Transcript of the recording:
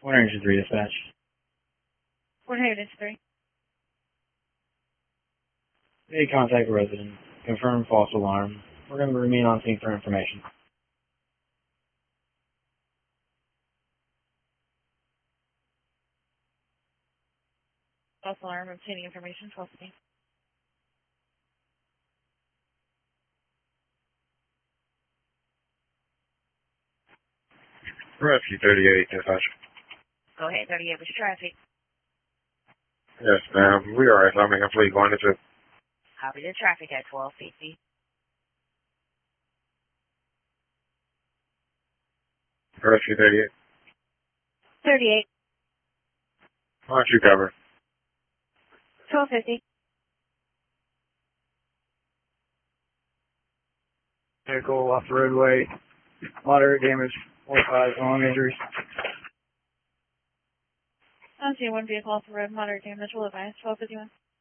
103 dispatch. 103. May contact resident. Confirm false alarm. We're going to remain on scene for information. False alarm, obtaining information, 1250. Rescue 38, dispatch. Go ahead, 38 with traffic. Yes, ma'am. We are assignment complete. Going to Copy the traffic at 1250. Rescue 38. 38. Why don't you cover? 1250. Vehicle off the roadway. Moderate damage. 45 long injuries. I see one vehicle off the road, moderate damage, will advise, 1251.